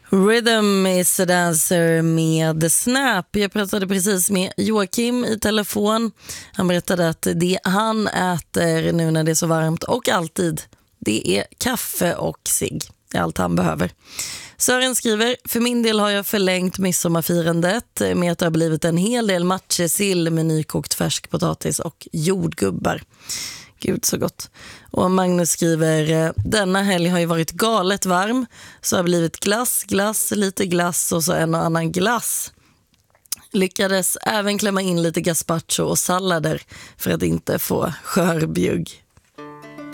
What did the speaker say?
Rhythm is a dancer med Snap. Jag pratade precis med Joakim i telefon. Han berättade att det han äter nu när det är så varmt och alltid, det är kaffe och cigg. Det är allt han behöver. Sören skriver, för min del har jag förlängt midsommarfirandet med att det har blivit en hel del matjessill med nykokt färskpotatis och jordgubbar. Gud så gott. Och Magnus skriver, denna helg har ju varit galet varm, så har blivit glass, lite glass och så en och annan glass. Lyckades även klämma in lite gazpacho och sallader för att inte få skörbjugg.